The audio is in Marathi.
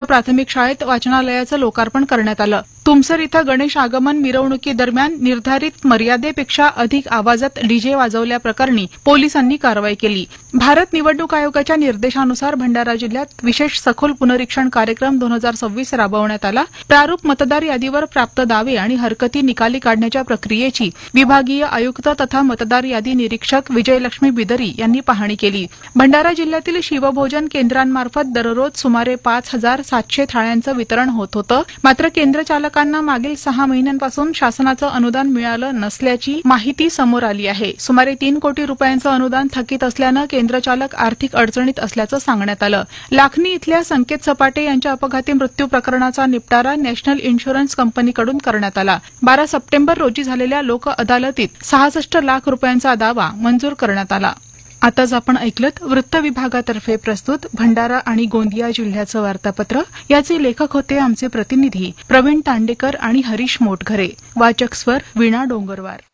प्राथमिक शाळेत वाचनालयाचं लोकार्पण करण्यात आलं। तुमसर इथं गणेश आगमन मिरवणुकीदरम्यान निर्धारित मर्यादेपेक्षा अधिक आवाजात डीजे वाजवल्याप्रकरणी पोलिसांनी कारवाई केली। भारत निवडणूक आयोगाच्या निर्देशानुसार भंडारा जिल्ह्यात विशेष सखोल पुनरीक्षण कार्यक्रम 2026 राबवण्यात आला। प्रारूप मतदार यादीवर प्राप्त दावे आणि हरकती निकाली काढण्याच्या प्रक्रियेची विभागीय आयुक्त तथा मतदार यादी निरीक्षक विजयलक्ष्मी बिदरी यांनी पाहणी केली। भंडारा जिल्ह्यातील शिवभोजन केंद्रांमार्फत दररोज सुमारे 5700 थाळ्यांचं वितरण होत होतं। मात्र केंद्र चालकांना मागील 6 महिन्यांपासून शासनाचं अनुदान मिळालं नसल्याची माहिती समोर आली आहे। सुमारे 3 कोटी रुपयांचं अनुदान थकीत असल्यानं केंद्रचालक आर्थिक अडचणीत असल्याचं सांगण्यात आलं। लाखनी इथल्या संकेत सपाटे यांच्या अपघाती मृत्यू प्रकरणाचा निपटारा नॅशनल इन्शुरन्स कंपनीकडून करण्यात आला। 12 सप्टेंबर रोजी झालेल्या लोक अदालतीत 66 लाख रुपयांचा दावा मंजूर करण्यात आला। आताच आपण ऐकलत वृत्त विभागातर्फे प्रस्तुत भंडारा आणि गोंदिया जिल्ह्याचं वार्तापत्र। याचे लेखक होते आमचे प्रतिनिधी प्रवीण तांडेकर आणि हरीश मोटघरे। वाचक स्वर वीणा डोंगरवार।